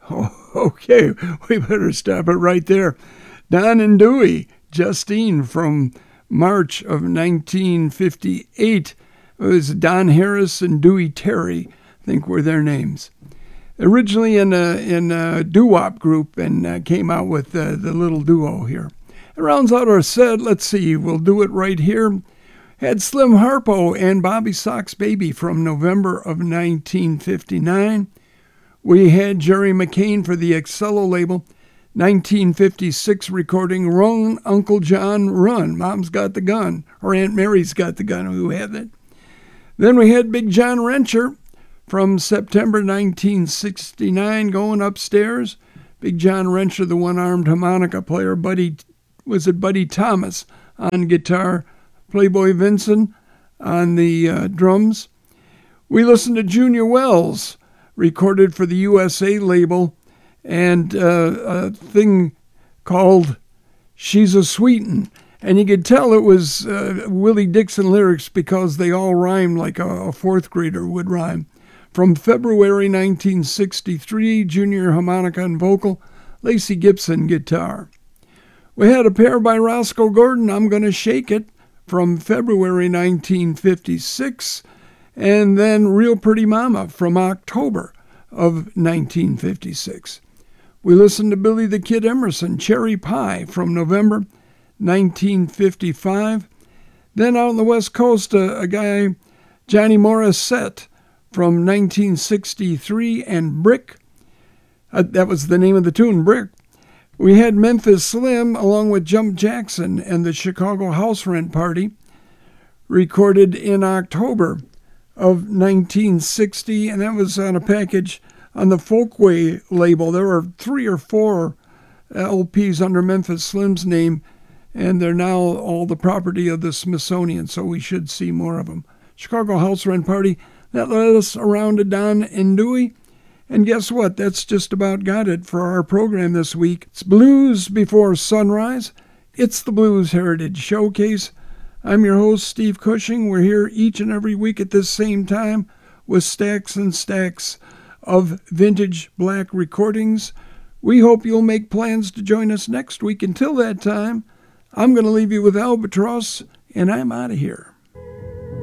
Oh, okay, we better stop it right there. Don and Dewey, Justine from March of 1958. It was Don Harris and Dewey Terry, I think were their names. Originally in a doo-wop group and came out with the little duo here. It rounds out our set. Let's see, we'll do it right here. Had Slim Harpo and Bobby Sox Baby from November of 1959. We had Jerry McCain for the Excello label, 1956 recording, Run, Uncle John, Run. Mom's got the gun, or Aunt Mary's got the gun, who had it. Then we had Big John Rencher from September 1969, Going Upstairs. Big John Rencher, the one-armed harmonica player. Buddy Thomas on guitar. Playboy Vincent on the drums. We listened to Junior Wells, recorded for the USA label, and a thing called She's a Sweetin'. And you could tell it was Willie Dixon lyrics because they all rhymed like a fourth grader would rhyme. From February 1963, junior harmonica and vocal, Lacey Gibson guitar. We had a pair by Roscoe Gordon, I'm Gonna Shake It, from February 1956, and then Real Pretty Mama from October of 1956. We listened to Billy the Kid Emerson, Cherry Pie, from November 1955. Then out on the West Coast, a guy, Johnny Morissette, from 1963, and Brick. That was the name of the tune, Brick. We had Memphis Slim along with Jump Jackson and the Chicago House Rent Party, recorded in October of 1960, and that was on a package on the Folkway label. There were 3 or 4 LPs under Memphis Slim's name, and they're now all the property of the Smithsonian, so we should see more of them. Chicago House Rent Party, that led us around to Don and Dewey. And guess what? That's just about got it for our program this week. It's Blues Before Sunrise. It's the Blues Heritage Showcase. I'm your host, Steve Cushing. We're here each and every week at this same time with stacks and stacks of vintage black recordings. We hope you'll make plans to join us next week. Until that time, I'm going to leave you with Albatross, and I'm out of here.